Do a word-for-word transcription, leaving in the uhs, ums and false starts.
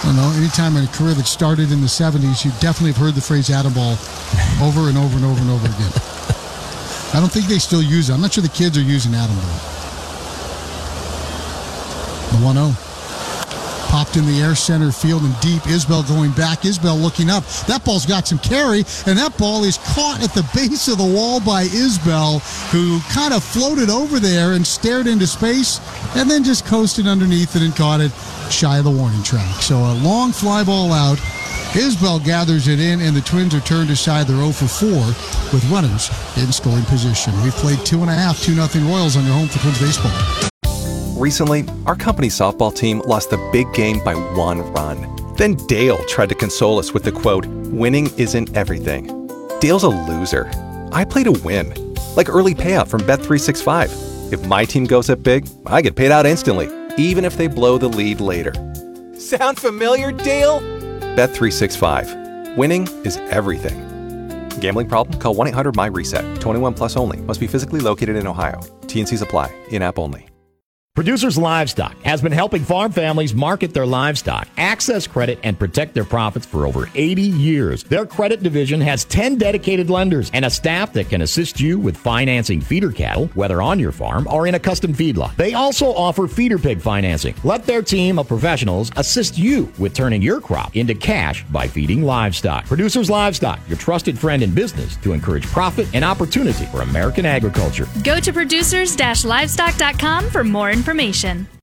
I don't know, anytime in a career that started in the seventies, you definitely have heard the phrase Atom Ball over and over and over and over again. I don't think they still use it. I'm not sure the kids are using Atom Ball. The one oh. Popped in the air, center field and deep. Isbell going back. Isbell looking up. That ball's got some carry, and that ball is caught at the base of the wall by Isbell, who kind of floated over there and stared into space, and then just coasted underneath it and caught it shy of the warning track. So a long fly ball out. Isbell gathers it in, and the Twins are turned aside. They're oh for four with runners in scoring position. We've played two and a half, two nothing Royals on your home for Twins baseball. Recently, our company softball team lost the big game by one run. Then Dale tried to console us with the quote, "Winning isn't everything." Dale's a loser. I play to win. Like early payout from Bet three sixty-five. If my team goes up big, I get paid out instantly, even if they blow the lead later. Sound familiar, Dale? Bet three sixty-five. Winning is everything. Gambling problem? Call one eight hundred M Y reset. twenty-one plus only. Must be physically located in Ohio. T and Cs apply. In-app only. Producers Livestock has been helping farm families market their livestock, access credit, and protect their profits for over eighty years. Their credit division has ten dedicated lenders and a staff that can assist you with financing feeder cattle, whether on your farm or in a custom feedlot. They also offer feeder pig financing. Let their team of professionals assist you with turning your crop into cash by feeding livestock. Producers Livestock, your trusted friend in business to encourage profit and opportunity for American agriculture. Go to producers dash livestock dot com for more information. Information.